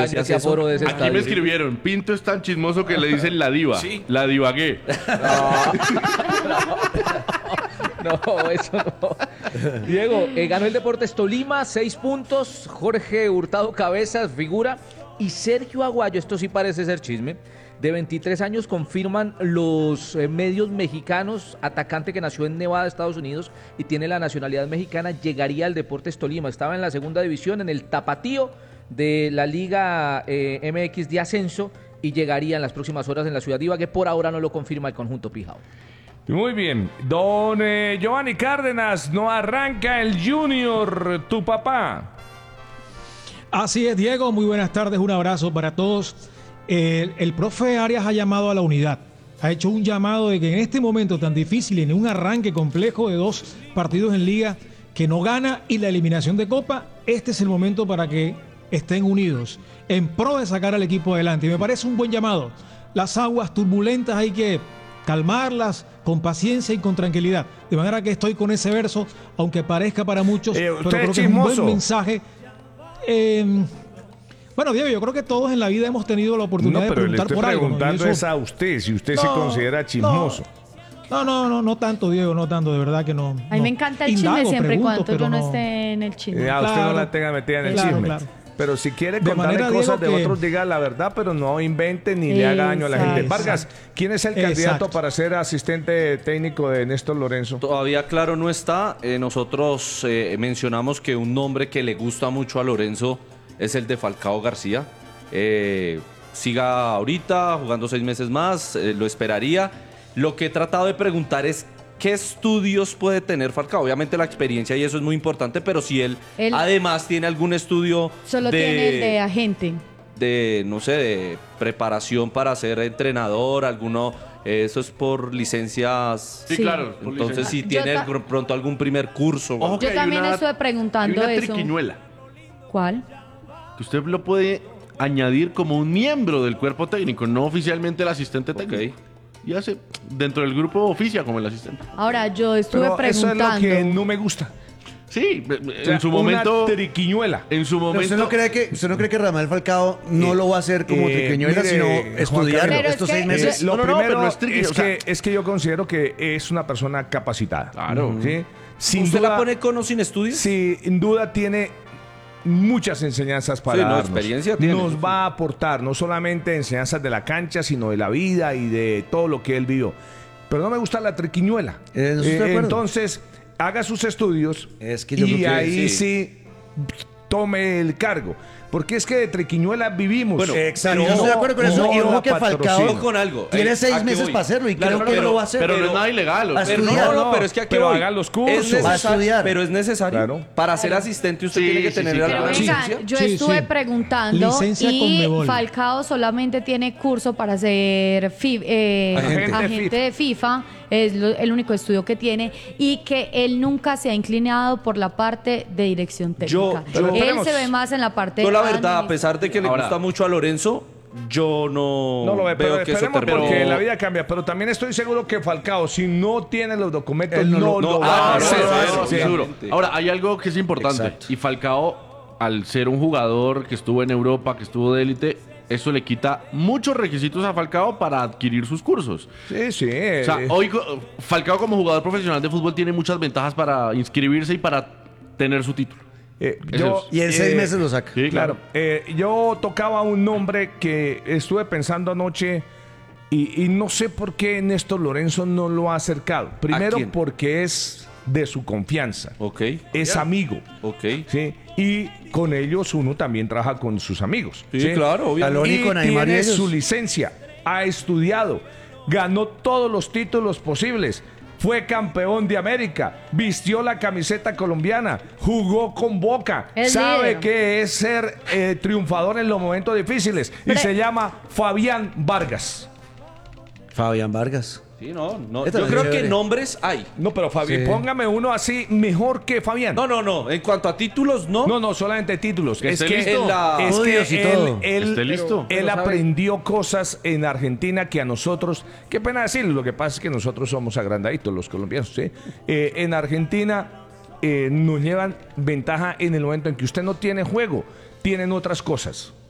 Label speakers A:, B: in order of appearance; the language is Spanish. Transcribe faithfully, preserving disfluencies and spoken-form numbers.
A: decía ese aforo de ese
B: Aquí
A: estadio.
B: me escribieron, Pinto es tan chismoso que le dicen la diva.
C: Sí.
B: La divagué.
A: No, eso no. Diego, eh, ganó el Deportes Tolima, seis puntos. Jorge Hurtado Cabezas, figura. Y Sergio Aguayo, esto sí parece ser chisme, de veintitrés años, confirman los eh, medios mexicanos, atacante que nació en Nevada, Estados Unidos, y tiene la nacionalidad mexicana, llegaría al Deportes Tolima. Estaba en la segunda división, en el tapatío de la Liga eh, M X de ascenso, y llegaría en las próximas horas en la ciudad de Ibagué. Por ahora no lo confirma el conjunto Pijao.
D: Muy bien, don eh, Giovanni Cárdenas, no arranca el Junior, tu papá.
E: Así es, Diego, muy buenas tardes, un abrazo para todos. El, el profe Arias ha llamado a la unidad, ha hecho un llamado de que en este momento tan difícil, en un arranque complejo de dos partidos en liga, que no gana y la eliminación de Copa, este es el momento para que estén unidos en pro de sacar al equipo adelante. Y me parece un buen llamado. Las aguas turbulentas hay que calmarlas con paciencia y con tranquilidad. De manera que estoy con ese verso, aunque parezca para muchos,
D: Eh,
E: pero
D: usted
E: creo
D: es
E: que es un buen
D: chismoso.
E: mensaje. Eh, bueno, Diego, yo creo que todos en la vida hemos tenido la oportunidad
D: No,
E: de
D: pero le
E: preguntar
D: estoy
E: por algo, ¿no? Y
D: preguntando
E: eso-
D: es a usted, si usted se
E: No,
D: considera chismoso.
E: No, no, no, no tanto, Diego, no tanto, de verdad que no.
F: A mí
E: no.
F: me encanta el
E: Indago,
F: chisme siempre y
E: pregunto,
F: cuando
E: pero
F: yo no,
E: no
F: esté en el chisme.
D: Eh, a usted no
E: Claro,
D: la tenga metida en el
E: claro,
D: chisme.
E: claro.
D: Pero si quiere
E: De
D: contarle
E: manera,
D: cosas
E: Diego,
D: de
E: que-
D: otros, diga la verdad, pero no invente ni le haga daño a la gente.
F: Exacto.
D: Vargas, ¿quién es el candidato
E: Exacto.
D: para ser asistente técnico de Néstor Lorenzo?
C: Todavía claro no está. Eh, nosotros eh, mencionamos que un nombre que le gusta mucho a Lorenzo es el de Falcao García. Eh, siga ahorita jugando seis meses más, eh, lo esperaría. Lo que he tratado de preguntar es qué estudios puede tener Falcao. Obviamente la experiencia y eso es muy importante, pero si él,
F: Él-
C: además tiene algún estudio
F: Solo
C: de,
F: tiene el de agente.
C: de, no sé, de preparación para ser entrenador, alguno, eh, eso es por licencias.
B: Sí,
F: Sí.
B: claro. por
C: Entonces,
B: licencia.
C: si
F: Yo
C: tiene
F: ta-
C: pr- pronto algún primer curso.
B: Ojo que
F: Yo
B: hay
F: también
B: una-
F: estuve preguntando
B: hay una
F: eso.
B: triquiñuela,
F: ¿Cuál?
B: que usted lo puede añadir como un miembro del cuerpo técnico, no oficialmente el asistente técnico. Y hace, dentro del grupo oficia como el asistente.
F: Ahora, yo estuve
D: Pero eso es
F: preguntando.
D: lo que no me gusta.
B: Sí,
D: O sea,
B: en su momento...
D: Una triquiñuela.
B: En su
G: Pero
B: momento...
G: ¿Usted no cree que usted no cree que Radamel Falcao no
D: Eh,
G: lo va a hacer como
D: eh,
G: triquiñuela,
D: mire,
G: sino
D: Juan
G: estudiar
D: Camilo,
F: Pero es
G: estos
F: que-
G: seis
D: Eh,
G: meses?
D: lo
B: No, no, no,
D: primero
B: pero no es triqui,
D: es,
B: o sea-
D: que, es que yo considero que es una persona capacitada.
B: Claro.
D: ¿Sí? Sin
C: ¿Usted
D: duda,
C: la pone con o sin estudios?
D: Sí, sin duda tiene muchas enseñanzas para
C: Sí, no,
D: darnos.
C: experiencia tiene.
D: Nos va a aportar no solamente enseñanzas de la cancha, sino de la vida y de todo lo que él vivió. Pero no me gusta la triquiñuela.
G: Eh, ¿no estoy de acuerdo?
D: entonces, haga sus estudios
G: Es que yo
D: y
G: creo que
D: ahí
C: sí.
D: sí. tome el cargo. Porque es que de triquiñuela vivimos.
C: Bueno,
G: Exacto,
D: Y
G: yo estoy de acuerdo con eso.
D: no
G: Y ojo
D: la
G: que Falcao
D: patrocina.
C: Ojo con algo.
G: tiene
C: Eh,
G: seis
C: ¿a qué
G: meses
C: voy?
G: para hacerlo y
C: Claro,
G: creo que
C: pero-
G: lo va a hacer.
B: Pero, no
C: pero-
B: es nada ilegal. o
G: a
B: sea,
C: Pero
G: estudiar.
C: no, no, pero es que aquí
D: Pero
C: voy.
D: haga los cursos.
C: Es necesario,
G: Va a estudiar.
C: Pero es necesario.
D: Claro.
C: Para ser asistente usted
B: Sí,
C: tiene que
B: sí,
C: tener
B: sí,
C: la
F: Pero
B: claro.
F: venga,
C: licencia.
F: yo
E: Sí,
F: estuve
E: sí.
F: preguntando
E: Licencia
F: y
E: Conmebol.
F: Falcao solamente tiene curso para ser fi- eh,
D: Agente.
F: agente de FIFA, es lo- el único estudio que tiene, y que él nunca se ha inclinado por la parte de dirección
C: Yo-
F: técnica.
C: yo-
F: él
D: Esperemos.
F: se ve más en la parte
C: Yo la verdad, a
F: administrativa.
C: pesar de que le
B: Ahora-
C: gusta mucho a Lorenzo, yo no,
D: No lo ve, pero
C: veo que eso
D: esperemos
C: termine.
D: porque la vida cambia. Pero también estoy seguro que Falcao, si no tiene los documentos,
G: Él
D: no,
G: no
D: lo
G: lo-
D: va
B: Ah,
D: a
B: no,
D: hacer.
B: no, no,
C: eso,
B: sí, seguro.
C: obviamente.
B: Ahora, hay algo que es importante.
G: Exacto.
B: Y Falcao, al ser un jugador que estuvo en Europa, que estuvo de élite, eso le quita muchos requisitos a Falcao para adquirir sus cursos.
D: Sí, sí.
B: O sea, hoy co- Falcao como jugador profesional de fútbol tiene muchas ventajas para inscribirse y para tener su título.
D: Eh,
B: Eso
D: yo,
B: es.
G: Y en
D: eh,
G: seis meses lo saca.
B: Sí,
D: Claro.
B: claro.
D: Eh, yo tocaba un nombre que estuve pensando anoche y, y no sé por qué Néstor Lorenzo no lo ha acercado. Primero
C: quién?
D: porque es de su confianza.
C: Ok,
D: Es amigo.
C: ok.
D: ¿Sí? Y con ellos uno también trabaja con sus amigos.
C: Sí, claro, obviamente.
G: Talón y
D: Y
G: con Aymar y
D: tiene
G: ellos.
D: su licencia, ha estudiado, ganó todos los títulos posibles, fue campeón de América, vistió la camiseta colombiana, jugó con Boca,
F: Es
D: sabe
F: líder.
D: que es ser eh, triunfador en los momentos difíciles y
F: Pero-
D: se llama Fabián Vargas.
G: Fabián Vargas.
C: Sí, no, no.
G: Esta
C: Yo
G: es
C: creo
G: chévere.
C: que nombres hay.
D: No, pero Fabián,
G: Sí.
D: póngame uno así mejor que Fabián.
C: No, no, no. En cuanto a títulos, no.
D: No, no, solamente títulos.
B: Que
D: es
B: esté
D: que,
B: listo.
C: En la-
D: es que
G: Estudios y
D: él,
G: todo.
D: él-
B: Esté listo.
D: él aprendió cosas en Argentina que a nosotros, qué pena decirlo, lo que pasa es que nosotros somos agrandaditos los colombianos, ¿sí? Eh, en Argentina eh, nos llevan ventaja en el momento en que usted no tiene juego, tienen otras cosas.